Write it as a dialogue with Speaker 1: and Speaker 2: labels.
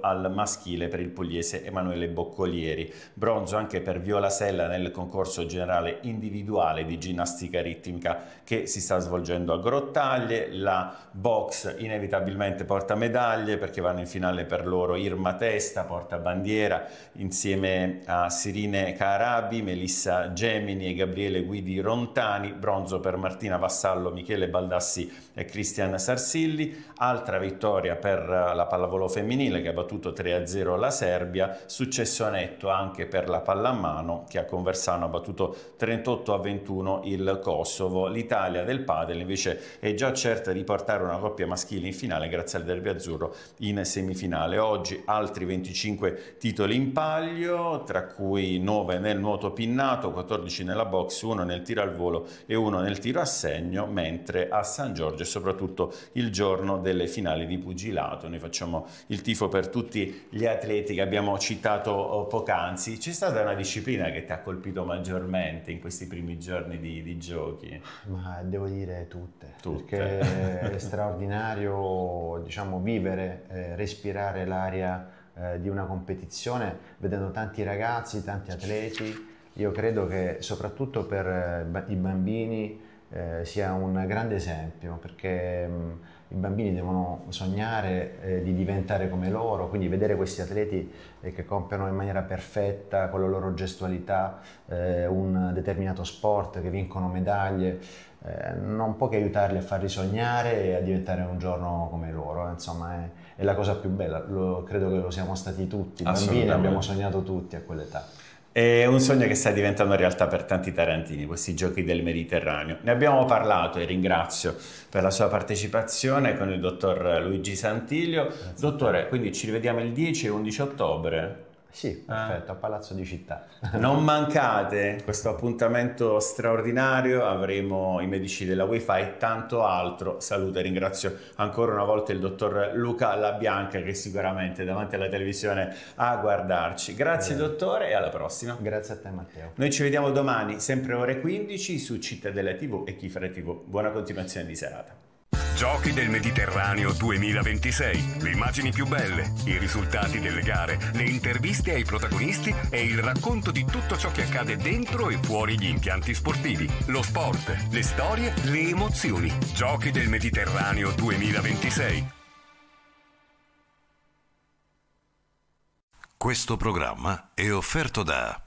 Speaker 1: al maschile per il pugliese Emanuele Boccolieri, bronzo anche per Viola Sella nel concorso generale individuale di ginnastica ritmica che si sta svolgendo a Grottaglie. La box inevitabilmente porta medaglie perché vanno in finale per loro Irma Testa, porta bandiera insieme a Sirine Carabi, Melissa Gemini e Gabriele Guidi Rontani, bronzo per Martina Vassallo, Michele Baldassi e Cristian Sarsilli. Altra vittoria per la pallavolo femminile che ha battuto 3-0 la Serbia, successo netto anche per la pallamano che a Conversano ha battuto 38-21 il Kosovo. L'Italia del padel invece è già certa di portare una coppia maschile in finale grazie al derby azzurro in semifinale. Oggi altri 25 titoli in palio, tra cui 9 nel nuoto pinnato, 14 nella box, 1 nel tiro al volo e 1 nel tiro a segno, mentre a San Giorgio è soprattutto il giorno delle finali di pugilato. Noi facciamo il tifo per tutti gli atleti che abbiamo citato poc'anzi. C'è stata una disciplina che ti ha colpito maggiormente in questi primi giorni di giochi?
Speaker 2: Ma devo dire tutte. Perché è straordinario, diciamo, vivere, respirare l'aria di una competizione vedendo tanti ragazzi, tanti atleti. Io credo che soprattutto per i bambini sia un grande esempio, perché i bambini devono sognare di diventare come loro, quindi vedere questi atleti che compiono in maniera perfetta, con la loro gestualità, un determinato sport, che vincono medaglie, non può che aiutarli a farli sognare e a diventare un giorno come loro. Insomma, è la cosa più bella, credo che lo siamo stati tutti, i bambini abbiamo sognato tutti a quell'età.
Speaker 1: È un sogno che sta diventando realtà per tanti tarantini, questi giochi del Mediterraneo. Ne abbiamo parlato e ringrazio per la sua partecipazione con il dottor Luigi Santilio. Grazie. Dottore, quindi ci rivediamo il 10 e 11 ottobre?
Speaker 2: Sì, perfetto, a Palazzo di Città.
Speaker 1: Non mancate questo appuntamento straordinario, avremo i medici della Wi-Fi e tanto altro. Saluto e ringrazio ancora una volta il dottor Luca Labianca che sicuramente è davanti alla televisione a guardarci. Grazie dottore e alla prossima.
Speaker 2: Grazie a te Matteo.
Speaker 1: Noi ci vediamo domani, sempre ore 15 su Cittadella TV e Kifare TV. Buona continuazione di serata.
Speaker 3: Giochi del Mediterraneo 2026. Le immagini più belle, i risultati delle gare, le interviste ai protagonisti e il racconto di tutto ciò che accade dentro e fuori gli impianti sportivi. Lo sport, le storie, le emozioni. Giochi del Mediterraneo 2026.
Speaker 4: Questo programma è offerto da